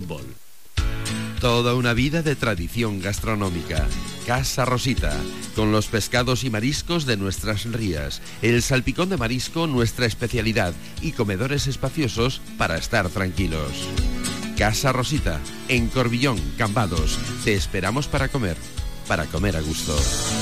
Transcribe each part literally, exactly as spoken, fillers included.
fútbol. Toda una vida de tradición gastronómica. Casa Rosita, con los pescados y mariscos de nuestras rías, el salpicón de marisco nuestra especialidad y comedores espaciosos para estar tranquilos. Casa Rosita, en Corbillón, Cambados. Te esperamos para comer, para comer a gusto.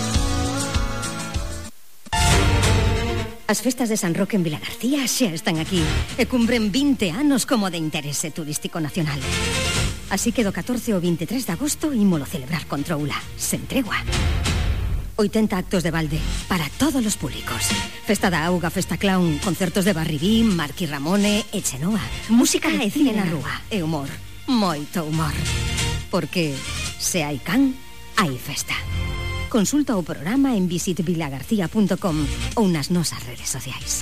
As festas de San Roque en Vilagarcía xa están aquí e cumpren vinte anos como de interese turístico nacional. Así que do catorce ao veintitrés de agosto ímolo celebrar con troula, sen tregua. oitenta actos de balde para todos os públicos. Festa da auga, festa clown, concertos de Barribín, Marqui Ramone e Chenoa. Música e cine na rúa e humor, moito humor. Porque se hai can, hai festa. Consulta o programa en visit vilagarcía punto com ou nas nosas redes sociais.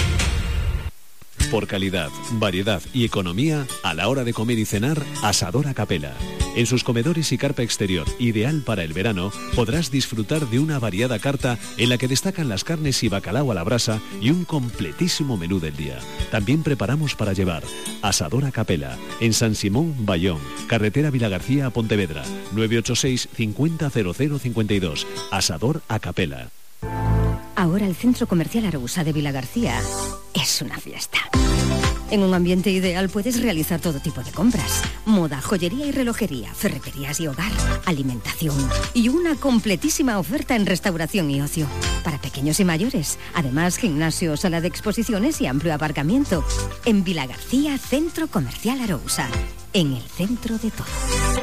Por calidad, variedad y economía, a la hora de comer y cenar, Asador a Capela. En sus comedores y carpa exterior, ideal para el verano, podrás disfrutar de una variada carta en la que destacan las carnes y bacalao a la brasa y un completísimo menú del día. También preparamos para llevar. Asador a Capela, en San Simón, Bayón, carretera Vilagarcía a Pontevedra, nueve ocho seis, cincuenta, cero cero cincuenta y dos. Asador a Capela. Ahora el Centro Comercial Arousa de Vilagarcía es una fiesta. En un ambiente ideal puedes realizar todo tipo de compras. Moda, joyería y relojería, ferreterías y hogar, alimentación y una completísima oferta en restauración y ocio. Para pequeños y mayores. Además, gimnasio, sala de exposiciones y amplio aparcamiento. En Vilagarcía, Centro Comercial Arousa. En el centro de todo.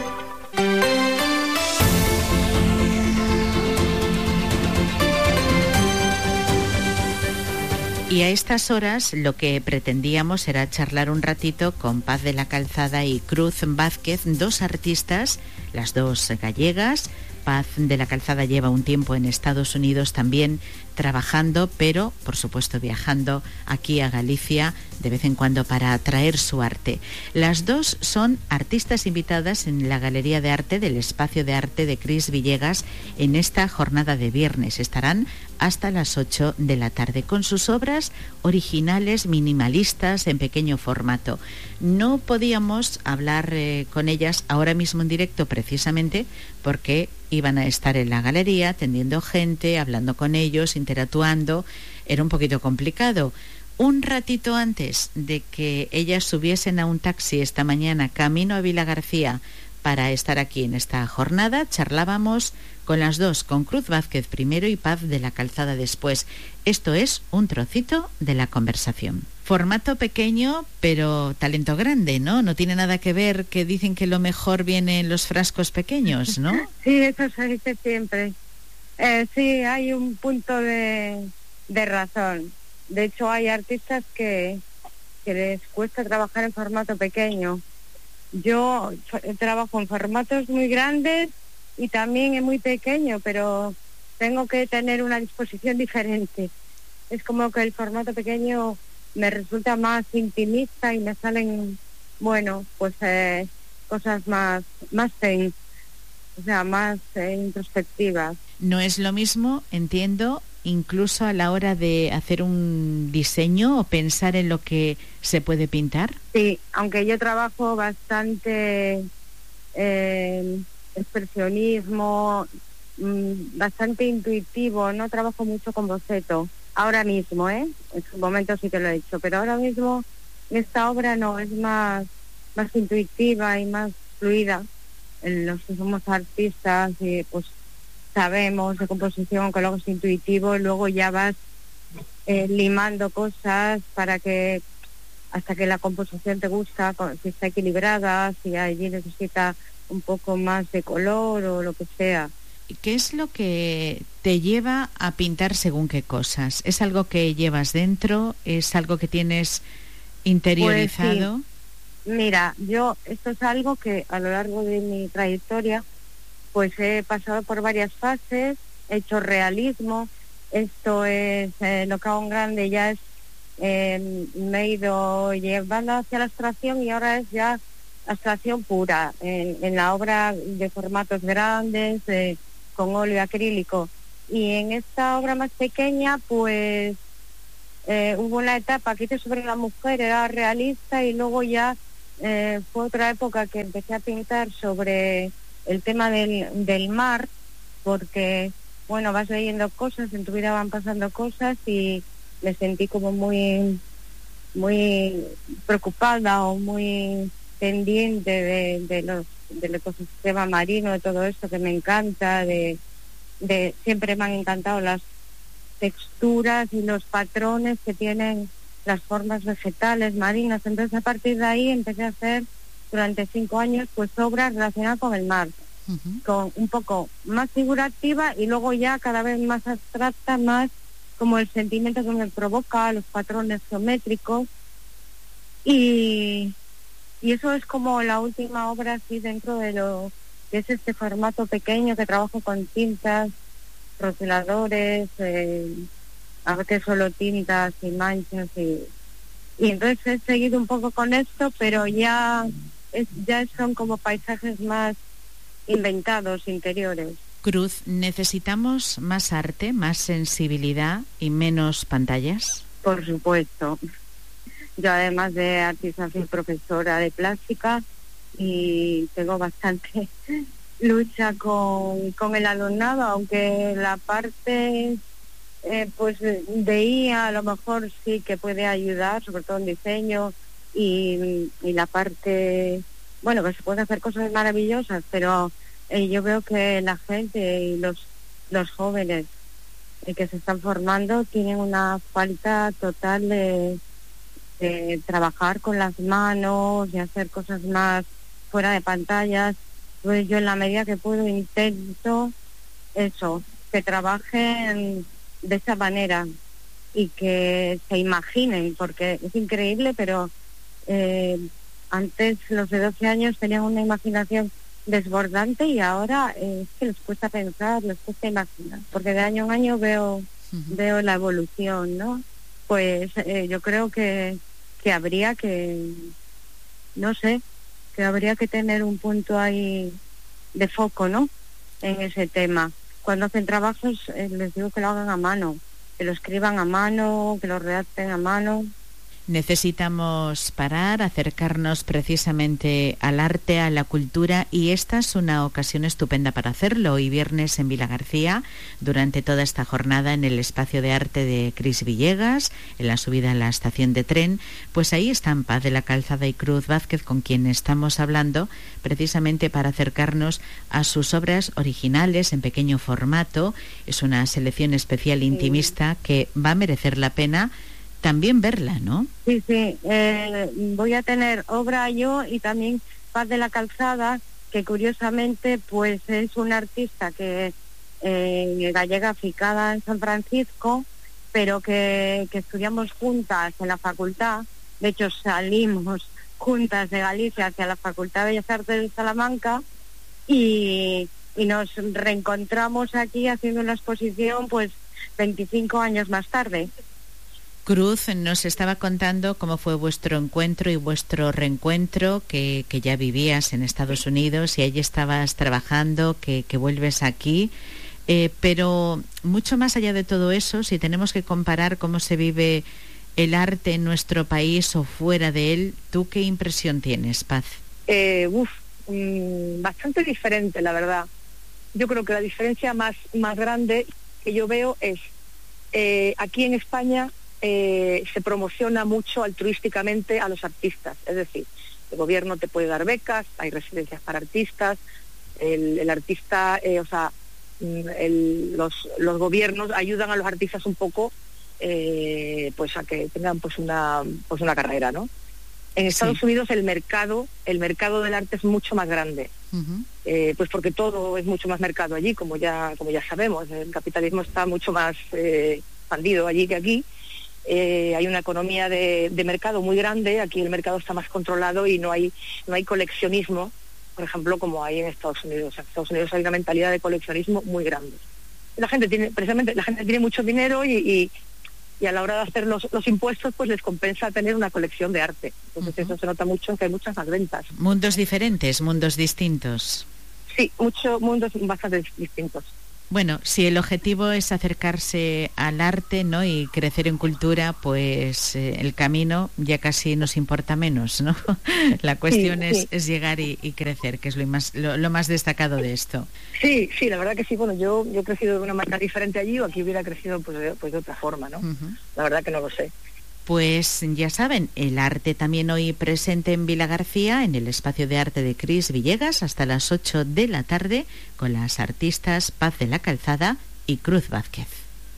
Y a estas horas lo que pretendíamos era charlar un ratito con Paz de la Calzada y Cruz Vázquez, dos artistas, las dos gallegas. Paz de la Calzada lleva un tiempo en Estados Unidos también trabajando, pero por supuesto viajando aquí a Galicia de vez en cuando para traer su arte. Las dos son artistas invitadas en la Galería de Arte del Espacio de Arte de Cris Villegas en esta jornada de viernes. Estarán hasta las ocho de la tarde con sus obras originales, minimalistas, en pequeño formato. No podíamos hablar eh, con ellas ahora mismo en directo precisamente porque iban a estar en la galería atendiendo gente, hablando con ellos, interactuando. Era un poquito complicado. Un ratito antes de que ellas subiesen a un taxi esta mañana camino a Vilagarcía para estar aquí en esta jornada, charlábamos con las dos, con Cruz Vázquez primero y Paz de la Calzada después. Esto es un trocito de la conversación. Formato pequeño, pero talento grande, ¿no? No tiene nada que ver que dicen que lo mejor viene en los frascos pequeños, ¿no? Sí, eso se dice siempre. Eh, sí, hay un punto de, de razón. De hecho, hay artistas que, que les cuesta trabajar en formato pequeño. Yo trabajo en formatos muy grandes y también en muy pequeño, pero tengo que tener una disposición diferente. Es como que el formato pequeño me resulta más intimista y me salen, bueno, pues eh, cosas más, más zen, o sea, más eh, introspectivas. No es lo mismo, entiendo, incluso a la hora de hacer un diseño o pensar en lo que se puede pintar. Sí, aunque yo trabajo bastante eh, expresionismo, mmm, bastante intuitivo, no trabajo mucho con boceto. Ahora mismo, ¿eh? En su momento sí que lo he hecho, pero ahora mismo esta obra no, es más, más intuitiva y más fluida. Los que somos artistas y pues sabemos de composición que luego es intuitivo y luego ya vas eh, limando cosas para que hasta que la composición te gusta, si está equilibrada, si allí necesita un poco más de color o lo que sea. ¿Qué es lo que te lleva a pintar según qué cosas? ¿Es algo que llevas dentro? ¿Es algo que tienes interiorizado? Pues sí. Mira, yo esto es algo que a lo largo de mi trayectoria pues he pasado por varias fases, he hecho realismo, esto es eh, lo que hago en grande, ya es eh, me he ido llevando hacia la abstracción y ahora es ya abstracción pura, en, en la obra de formatos grandes, eh, con óleo acrílico. Y en esta obra más pequeña, pues eh, hubo una etapa que hice sobre la mujer, era realista, y luego ya eh, fue otra época que empecé a pintar sobre el tema del, del mar, porque, bueno, vas leyendo cosas, en tu vida van pasando cosas y me sentí como muy, muy preocupada o muy pendiente de, de los del ecosistema marino, de todo esto que me encanta, de, de siempre me han encantado las texturas y los patrones que tienen las formas vegetales, marinas. Entonces a partir de ahí empecé a hacer durante cinco años pues obras relacionadas con el mar, uh-huh. con un poco más figurativa y luego ya cada vez más abstracta, más como el sentimiento que me provoca, los patrones geométricos y, y eso es como la última obra así dentro de lo que es este formato pequeño que trabajo con tintas, rotuladores, eh, a veces solo tintas y manchas y, y entonces he seguido un poco con esto, pero ya es, ya son como paisajes más inventados, interiores. Cruz, ¿necesitamos más arte, más sensibilidad y menos pantallas? Por supuesto. Yo además de artista soy profesora de plástica y tengo bastante lucha con, con el alumnado, aunque la parte eh, pues de I A a lo mejor sí que puede ayudar, sobre todo en diseño y, y la parte, bueno, que se pueden hacer cosas maravillosas, pero eh, yo veo que la gente y los, los jóvenes eh, que se están formando tienen una falta total de, de trabajar con las manos, de hacer cosas más fuera de pantallas. Pues yo en la medida que puedo intento eso, que trabajen de esa manera y que se imaginen, porque es increíble, pero eh, antes los de doce años tenían una imaginación desbordante y ahora eh, es que les cuesta pensar, les cuesta imaginar, porque de año en año veo uh-huh. veo la evolución, ¿no? Pues eh, yo creo que, que habría que, no sé, que habría que tener un punto ahí de foco, ¿no?, en ese tema. Cuando hacen trabajos, eh, les digo que lo hagan a mano, que lo escriban a mano, que lo redacten a mano. Necesitamos parar, acercarnos precisamente al arte, a la cultura, y esta es una ocasión estupenda para hacerlo. Hoy viernes en Vilagarcía, durante toda esta jornada en el espacio de arte de Cris Villegas, en la subida a la estación de tren, pues ahí están Paz de la Calzada y Cruz Vázquez, con quien estamos hablando, precisamente para acercarnos a sus obras originales en pequeño formato. Es una selección especial intimista que va a merecer la pena también verla, ¿no? Sí, sí, eh, voy a tener obra yo y también Paz de la Calzada, que curiosamente pues es una artista que eh, gallega aficada en San Francisco, pero que, que estudiamos juntas en la facultad. De hecho salimos juntas de Galicia hacia la Facultad de Bellas Artes de Salamanca y, y nos reencontramos aquí haciendo una exposición pues veinticinco años más tarde. Cruz nos estaba contando cómo fue vuestro encuentro y vuestro reencuentro, que, que ya vivías en Estados Unidos y allí estabas trabajando, que, que vuelves aquí. Eh, pero mucho más allá de todo eso, si tenemos que comparar cómo se vive el arte en nuestro país o fuera de él, ¿tú qué impresión tienes, Paz? Eh, uf, mmm, bastante diferente, la verdad. Yo creo que la diferencia más, más grande que yo veo es eh, aquí en España Eh, se promociona mucho altruísticamente a los artistas, es decir, el gobierno te puede dar becas, hay residencias para artistas, el, el artista, eh, o sea, el, los, los gobiernos ayudan a los artistas un poco, eh, pues a que tengan pues una, pues una carrera, ¿no? En Estados sí. Unidos el mercado, el mercado del arte es mucho más grande, uh-huh. eh, pues porque todo es mucho más mercado allí, como ya, como ya sabemos, el capitalismo está mucho más eh, expandido allí que aquí. Eh, hay una economía de, de mercado muy grande, aquí el mercado está más controlado y no hay no hay coleccionismo, por ejemplo, como hay en Estados Unidos. En Estados Unidos hay una mentalidad de coleccionismo muy grande. La gente tiene, precisamente, la gente tiene mucho dinero y, y, y a la hora de hacer los, los impuestos, pues les compensa tener una colección de arte. Entonces uh-huh. eso se nota mucho en que hay muchas más ventas. Mundos diferentes, mundos distintos. Sí, muchos mundos bastante distintos. Bueno, si el objetivo es acercarse al arte, ¿no?, y crecer en cultura, pues eh, el camino ya casi nos importa menos, ¿no? La cuestión sí, es, sí. es llegar y, y crecer, que es lo más, lo, lo más destacado de esto. Sí, sí, la verdad que sí. Bueno, yo, yo he crecido de una manera diferente allí, o aquí hubiera crecido pues de, pues de otra forma, ¿no? Uh-huh. La verdad que no lo sé. Pues ya saben, el arte también hoy presente en Vilagarcía, en el espacio de arte de Cris Villegas, hasta las ocho de la tarde, con las artistas Paz de la Calzada y Cruz Vázquez.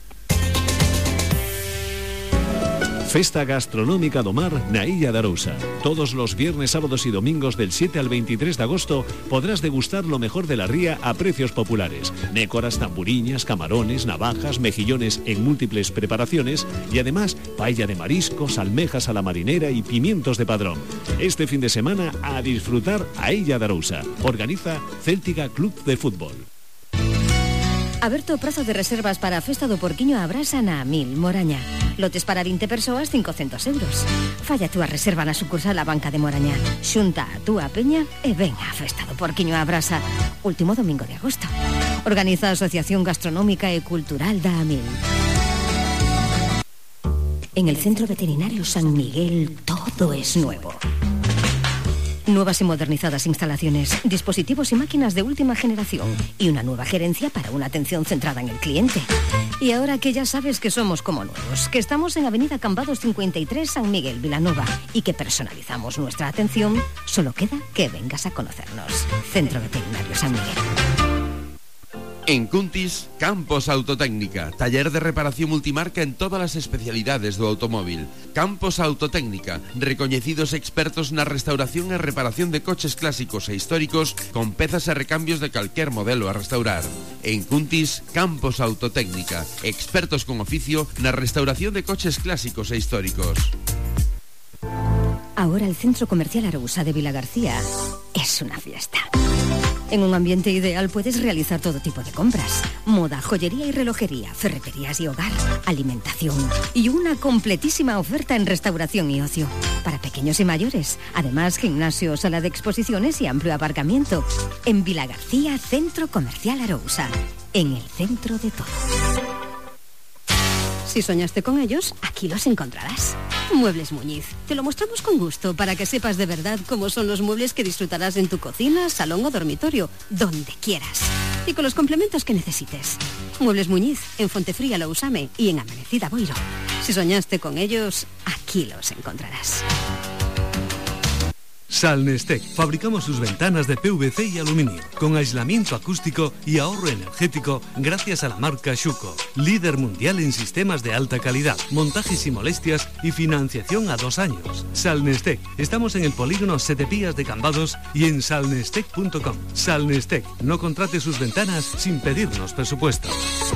Festa Gastronómica do Mar na Illa de Arousa. Todos los viernes, sábados y domingos del siete al veintitrés de agosto podrás degustar lo mejor de la ría a precios populares. Nécoras, tamburiñas, camarones, navajas, mejillones en múltiples preparaciones y además paella de mariscos, almejas a la marinera y pimientos de padrón. Este fin de semana a disfrutar a Illa de Arousa. Organiza Céltica Club de Fútbol. Aberto o prazo de reservas para a Festa do Porquiño a Brasa na Mil, Moraña. Lotes para vinte persoas, cincocentos euros. Falla a túa reserva na sucursal a Banca de Moraña. Xunta a túa peña e ven a Festa do Porquiño a Brasa. Último domingo de agosto. Organiza a Asociación Gastronómica e Cultural da Amil. En el Centro Veterinario San Miguel todo es nuevo. Nuevas y modernizadas instalaciones, dispositivos y máquinas de última generación y una nueva gerencia para una atención centrada en el cliente. Y ahora que ya sabes que somos como nuevos, que estamos en Avenida Cambados cincuenta y tres, San Miguel, Vilanova, y que personalizamos nuestra atención, solo queda que vengas a conocernos. Centro Veterinario San Miguel. En Cuntis, Campos Autotécnica, taller de reparación multimarca en todas as especialidades do automóvil. Campos Autotécnica, recoñecidos expertos na restauración e reparación de coches clásicos e históricos con pezas e recambios de calquer modelo a restaurar. En Cuntis, Campos Autotécnica, expertos con oficio na restauración de coches clásicos e históricos. Ahora el Centro Comercial Arousa de Vilagarcía es una fiesta. En un ambiente ideal puedes realizar todo tipo de compras. Moda, joyería y relojería, ferreterías y hogar, alimentación y una completísima oferta en restauración y ocio. Para pequeños y mayores. Además, gimnasio, sala de exposiciones y amplio aparcamiento. En Vilagarcía, Centro Comercial Arousa. En el centro de todo. Si soñaste con ellos, aquí los encontrarás. Muebles Muñiz. Te lo mostramos con gusto para que sepas de verdad cómo son los muebles que disfrutarás en tu cocina, salón o dormitorio, donde quieras. Y con los complementos que necesites. Muebles Muñiz, en Fontefría Lousame y en Amanecida Boiro. Si soñaste con ellos, aquí los encontrarás. Salnestec. Fabricamos sus ventanas de P V C y aluminio, con aislamiento acústico y ahorro energético gracias a la marca Schuco, líder mundial en sistemas de alta calidad, montajes y molestias y financiación a dos años. Salnestec. Estamos en el polígono Setepías de Cambados y en salnestec punto com. Salnestec. No contrate sus ventanas sin pedirnos presupuesto.